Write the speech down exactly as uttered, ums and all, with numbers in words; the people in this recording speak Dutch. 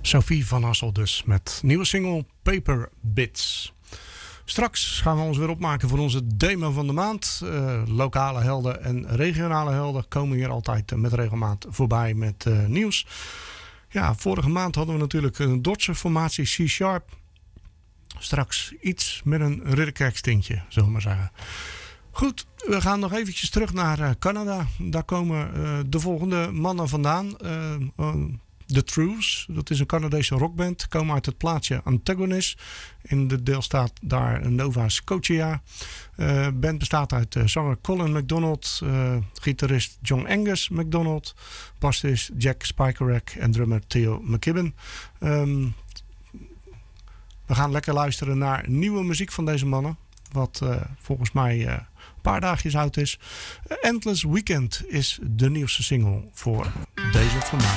Sophie van Hassel dus met nieuwe single Paper Bits. Straks gaan we ons weer opmaken voor onze demo van de maand. Uh, lokale helden en regionale helden komen hier altijd met regelmaat voorbij met uh, nieuws. Ja, vorige maand hadden we natuurlijk een Dordtse formatie C-Sharp. Straks iets met een Ridderkerk tintje, zullen we maar zeggen. Goed, we gaan nog eventjes terug naar uh, Canada. Daar komen uh, de volgende mannen vandaan. Uh, uh, The Trues, dat is een Canadese rockband. Komen uit het plaatsje Antagonis in de deelstaat daar Nova Scotia. De uh, band bestaat uit uh, zanger Colin McDonald, uh, gitarist John Angus McDonald, bassist Jack Spikerak en drummer Theo McKibben. Um, we gaan lekker luisteren naar nieuwe muziek van deze mannen. Wat uh, volgens mij uh, een paar dagjes oud is. Uh, Endless Weekend is de nieuwste single voor deze vandaag.